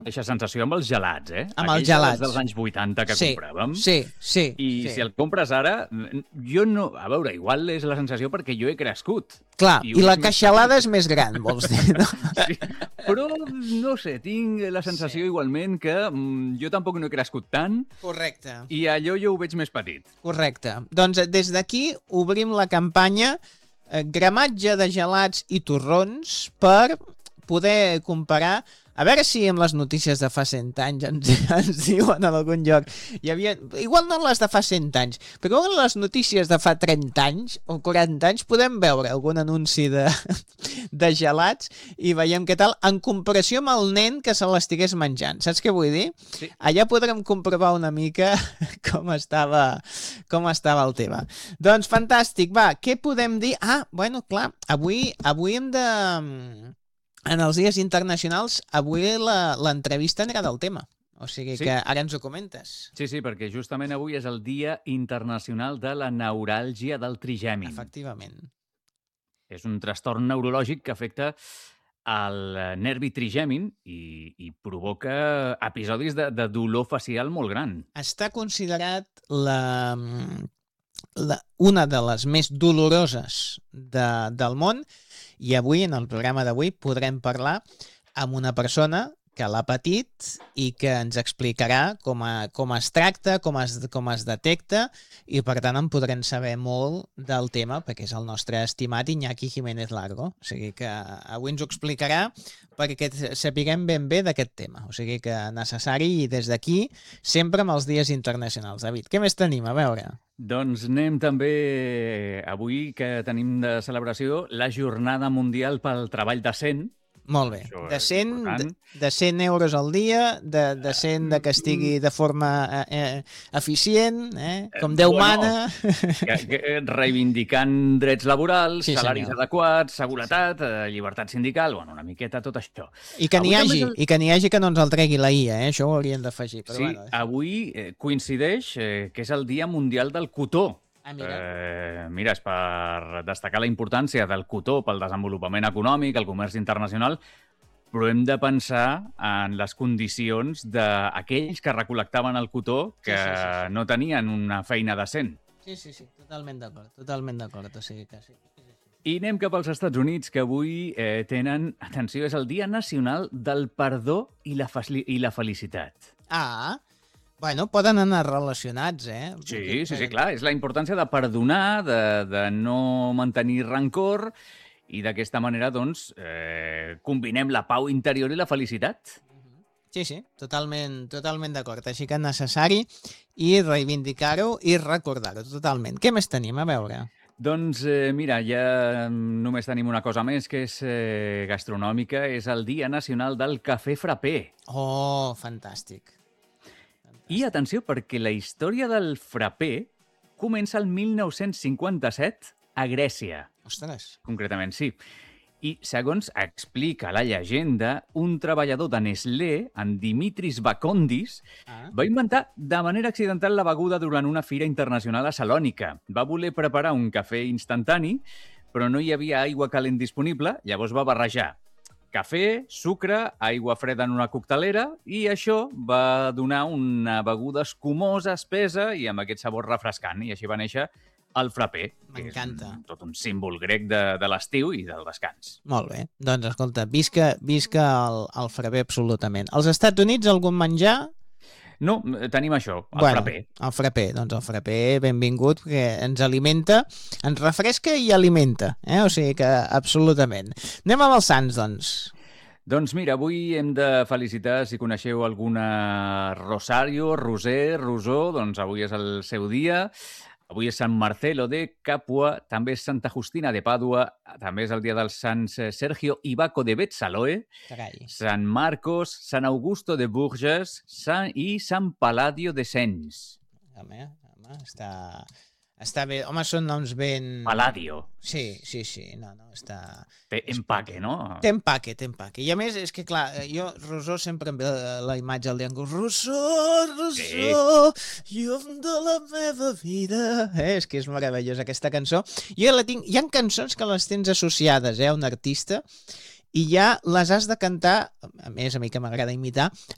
Eixa sensació amb els gelats, Amb els Aquells gelats. dels anys 80 que compràvem. Sí. I si el compres ara, jo no... A veure, igual és la sensació perquè jo he crescut. Clar, i la queixalada és més gran, vols dir, no? Sí, però, no sé, tinc la sensació igualment que jo tampoc no he crescut tant. Correcte. I allò jo ho veig més petit. Correcte. Doncs des d'aquí obrim la campanya gramatge de gelats i torrons per poder comparar. A veure si amb les notícies de fa 100 anys ens diuen en algun lloc. Igual no les de fa 100 anys, però en les notícies de fa 30 anys o 40 anys podem veure algun anunci de gelats i veiem què tal, en comparació amb el nen que se l'estigués menjant. Saps què vull dir? Sí. Allà podrem comprovar una mica com estava el tema. Doncs fantàstic, va, què podem dir? Bueno, clar, avui hem de... En els dies internacionals, avui l'entrevista anirà del tema. O sigui que ara ens ho comentes. Sí, perquè justament avui és el Dia Internacional de la Neuràlgia del Trigèmin. Efectivament. És un trastorn neurològic que afecta el nervi trigèmin i provoca episodis de dolor facial molt gran. Està considerat una de les més doloroses del món. I avui, en el programa d'avui, podrem parlar amb una persona que l'ha patit i que ens explicarà com es tracta, com es detecta, i per tant en podrem saber molt del tema, perquè és el nostre estimat Iñaki Jiménez Largo. O sigui que avui ens ho explicarà perquè sapiguem ben bé d'aquest tema. O sigui que necessari, i des d'aquí, sempre amb els dies internacionals. David, què més tenim? A veure... Doncs anem també, avui que tenim de celebració, la Jornada Mundial pel Treball Decent. Molt bé. De 100 euros al dia, de 100 de que estigui de forma eficient, com Déu mana. Reivindicant drets laborals, salaris adequats, seguretat, llibertat sindical, una miqueta tot això. I que n'hi hagi que no ens el tregui la IA, això ho hauríem d'afegir. Sí, avui coincideix que és el Dia Mundial del Cotó. Mira, és per destacar la importància del cotó pel desenvolupament econòmic, el comerç internacional, però hem de pensar en les condicions d'aquells que recol·lectaven el cotó que no tenien una feina decent. Sí, totalment d'acord, o sigui que sí. I anem cap als Estats Units, que avui tenen, atenció, és el Dia Nacional del Perdó i la Felicitat. Bueno, poden anar relacionats, Sí, clar. És la importància de perdonar, de no mantenir rancor, i d'aquesta manera, doncs, combinem la pau interior i la felicitat. Sí, totalment d'acord. Així que és necessari i reivindicar-ho i recordar-ho totalment. Què més tenim? A veure... Doncs mira, ja només tenim una cosa més, que és gastronòmica. És el Dia Nacional del Cafè Frappé. Oh, fantàstic. I atenció, perquè la història del frappé comença el 1957 a Grècia. Ostres. Concretament, sí. I, segons explica la llegenda, un treballador de Nestlé, en Dimitris Bakondis, va inventar de manera accidental la beguda durant una fira internacional a Salònica. Va voler preparar un cafè instantani, però no hi havia aigua calent disponible, llavors va barrejar cafè, sucre, aigua freda en una coctelera, i això va donar una beguda escumosa, espessa i amb aquest sabor refrescant. I així va néixer el frappé, que és tot un símbol grec de l'estiu i del descans. Molt bé. Doncs, escolta, visca el frappé absolutament. Als Estats Units, algun menjar? No, tenim això, el frappé. El frappé, doncs el frappé, benvingut, perquè ens alimenta, ens refresca i alimenta, o sigui que absolutament. Anem amb els sants, doncs. Doncs mira, avui hem de felicitar, si coneixeu alguna Rosario, Roser, Rosó, doncs avui és el seu dia. Avui és Sant Marcelo de Capua, també és Santa Justina de Pàdua, també és el dia dels sants Sergio i Baco de Betzaloe, Sant Marcos, Sant Augusto de Bourges i Sant Palladio de Sens. Home, està bé. Home, són noms ben... Palladio. Sí, no, està... Té empaque, no? Té empaque. I a més, és que clar, jo, Rosó, sempre em ve la imatge al Diango. Rosó, llum de la meva vida. És que és meravellosa aquesta cançó. Jo la tinc... Hi ha cançons que les tens associades a un artista i ja les has de cantar, a més, a mi que m'agrada imitar,